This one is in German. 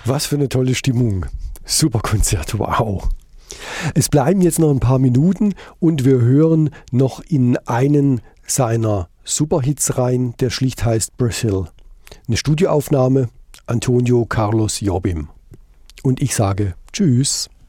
Was für eine tolle Stimmung. Super Konzert, wow. Es bleiben jetzt noch ein paar Minuten und wir hören noch in einen seiner Superhits rein, der schlicht heißt Brazil. Eine Studioaufnahme, Antonio Carlos Jobim. Und ich sage Tschüss.